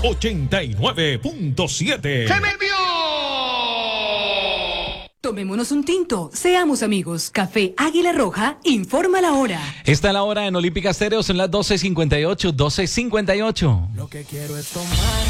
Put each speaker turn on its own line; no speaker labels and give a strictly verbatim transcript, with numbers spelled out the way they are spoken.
ochenta y nueve punto siete.
¡Se me envió!
Tomémonos un tinto, seamos amigos. Café Águila Roja informa la hora.
Está la hora en Olímpica Estéreo, son las doce cincuenta y ocho, doce cincuenta y ocho.
Lo que quiero es tomar